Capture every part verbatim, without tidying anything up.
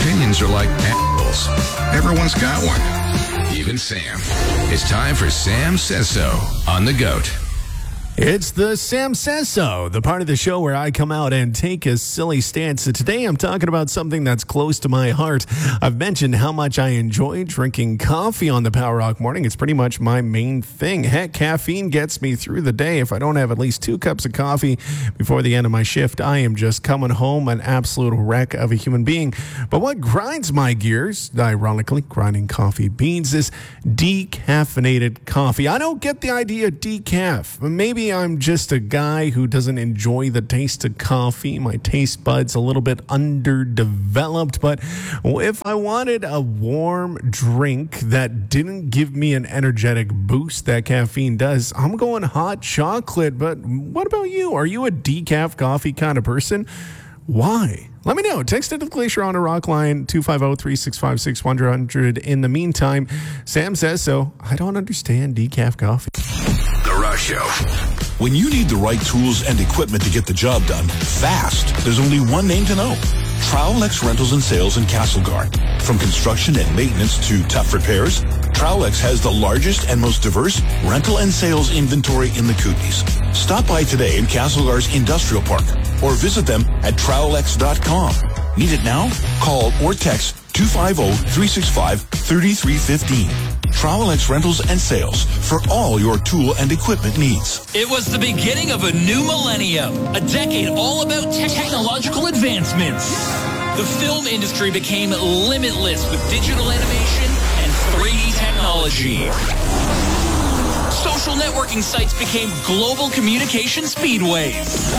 Opinions are like apples. Everyone's got one. Even Sam. It's time for Sam Says So on The GOAT. It's the Sam Says So, the part of the show where I come out and take a silly stance. So today I'm talking about something that's close to my heart. I've mentioned how much I enjoy drinking coffee on the Power Rock Morning. It's pretty much my main thing. Heck, caffeine gets me through the day. If I don't have at least two cups of coffee before the end of my shift, I am just coming home an absolute wreck of a human being. But what grinds my gears, ironically, grinding coffee beans, is decaffeinated coffee. I don't get the idea of decaf. Maybe I'm just a guy who doesn't enjoy the taste of coffee. My taste buds a little bit underdeveloped, but if I wanted a warm drink that didn't give me an energetic boost that caffeine does, I'm going hot chocolate. But what about you? Are you a decaf coffee kind of person? Why? Let me know. Text it to the Glacier on a Rock line, two five zero, three six five, six one zero zero. In the meantime, Sam Says So. I don't understand decaf coffee. The Rush Show. When you need the right tools and equipment to get the job done fast, there's only one name to know. Trowel-X Rentals and Sales in Castlegar. From construction and maintenance to tough repairs, Trowel-X has the largest and most diverse rental and sales inventory in the Kootenays. Stop by today in Castlegar's Industrial Park or visit them at trowel x dot com. Need it now? Call or text two five zero, three six five, three three one five. Trowel-X Rentals and Sales for all your tool and equipment needs. It was the beginning of a new millennium, a decade all about te- technological advancements. The film industry became limitless with digital animation and three D technology. Social networking sites became global communication speedways.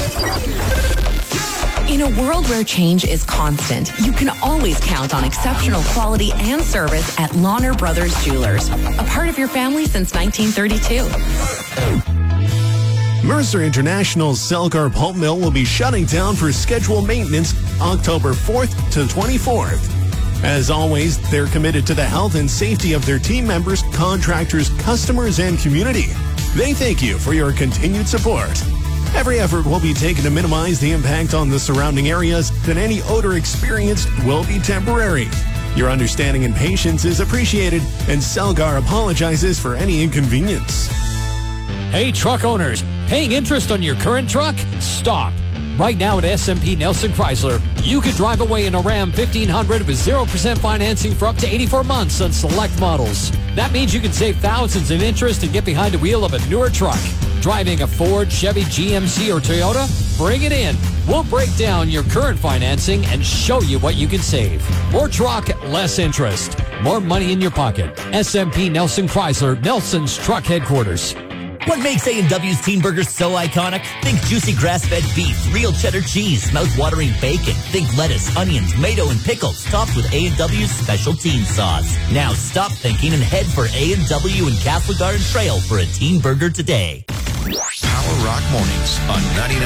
In a world where change is constant, you can always count on exceptional quality and service at Lawner Brothers Jewelers, a part of your family since nineteen thirty-two. Mercer International's Selgar Pulp Mill will be shutting down for scheduled maintenance October fourth to twenty-fourth. As always, they're committed to the health and safety of their team members, contractors, customers, and community. They thank you for your continued support. Every effort will be taken to minimize the impact on the surrounding areas, and any odor experienced will be temporary. Your understanding and patience is appreciated, and Selgar apologizes for any inconvenience. Hey, truck owners, paying interest on your current truck? Stop. Right now at S M P Nelson Chrysler, you could drive away in a Ram fifteen hundred with zero percent financing for up to eighty-four months on select models. That means you can save thousands in interest and get behind the wheel of a newer truck. Driving a Ford, Chevy, G M C, or Toyota? Bring it in. We'll break down your current financing and show you what you can save. More truck, less interest. More money in your pocket. S M P Nelson Chrysler, Nelson's truck headquarters. What makes A and W's Teen Burgers so iconic? Think juicy grass-fed beef, real cheddar cheese, mouth-watering bacon. Think lettuce, onions, tomato, and pickles, topped with A and W's special teen sauce. Now stop thinking and head for A and W in Castle Garden Trail for a Teen Burger today. Power Rock Mornings on ninety-nine